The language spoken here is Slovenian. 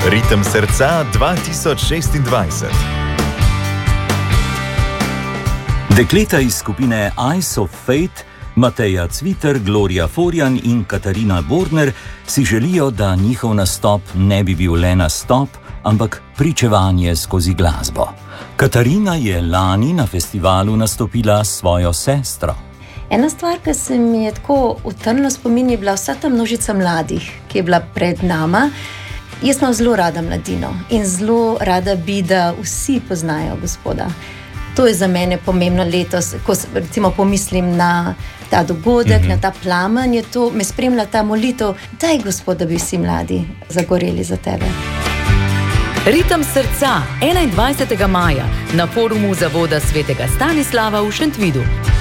Ritem srca 2026. Dekleta iz skupine Eyes of Fate, Mateja Cviter, Gloria Forjan in Katarina Borner si želijo, da njihov nastop ne bi bil le nastop, ampak pričevanje skozi glasbo. Katarina je lani na festivalu nastopila s svojo sestro. Ena stvar, ki se mi je tako utrnilo spomin, je bila vsa ta množica mladih, ki je bila pred nama. Jaz imam zelo rada mladino in zelo rada bi, da vsi poznajo Gospoda. To je za mene pomembno letos, ko recimo pomislim na ta dogodek, na ta plamen, je to, me spremlja ta molitev, daj Gospod, da bi vsi mladi zagoreli za tebe. Ritem srca 21. maja na forumu Zavoda Svetega Stanislava v Šentvidu.